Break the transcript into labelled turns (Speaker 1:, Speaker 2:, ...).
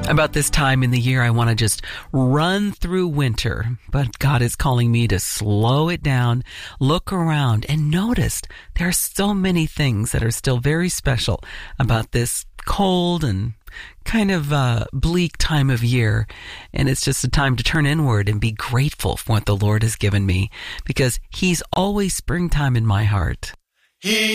Speaker 1: About this time in the year, I want to just run through winter, but God is calling me to slow it down, look around, and notice there are so many things that are still very special about this cold and kind of bleak time of year. And it's just a time to turn inward and be grateful for what the Lord has given me, because He's always springtime in my heart.